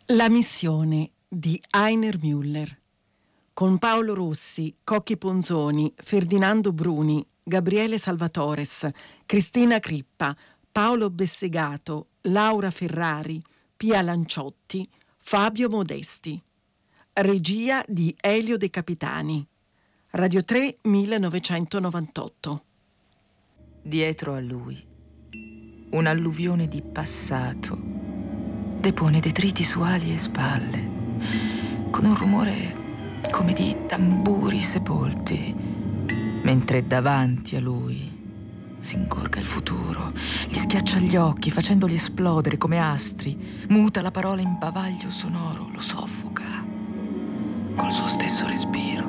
La missione di Heiner Müller, con Paolo Rossi, Cocchi Ponzoni, Ferdinando Bruni, Gabriele Salvatores, Cristina Crippa, Paolo Bessegato, Laura Ferrari, Pia Lanciotti, Fabio Modesti. Regia di Elio De Capitani. Radio 3 1998. Dietro a lui, un'alluvione di passato depone detriti su ali e spalle, con un rumore come di tamburi sepolti, mentre davanti a lui si ingorga il futuro, gli schiaccia gli occhi facendoli esplodere come astri, muta la parola in bavaglio sonoro, lo soffoca col suo stesso respiro.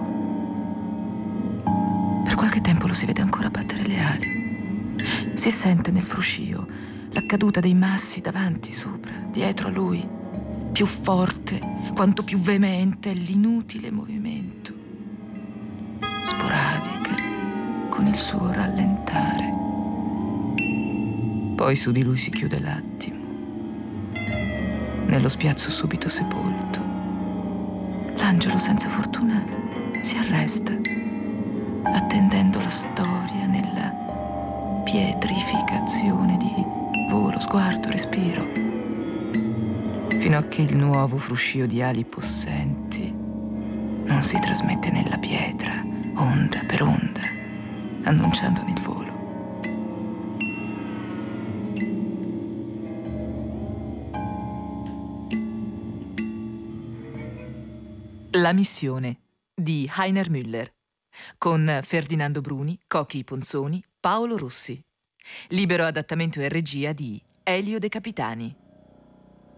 Per qualche tempo lo si vede ancora battere le ali. Si sente nel fruscio la caduta dei massi davanti, sopra, dietro a lui, più forte quanto più veemente è l'inutile movimento, sporadica con il suo rallentare. Poi su di lui si chiude l'attimo, nello spiazzo subito sepolto. L'angelo senza fortuna si arresta, attendendo la storia nella pietrificazione di volo, sguardo, respiro, fino a che il nuovo fruscio di ali possenti non si trasmette nella pietra, onda per onda, annunciandone il volo. La missione di Heiner Müller, con Ferdinando Bruni, Cocchi Ponzoni, Paolo Rossi. Libero adattamento e regia di Elio De Capitani.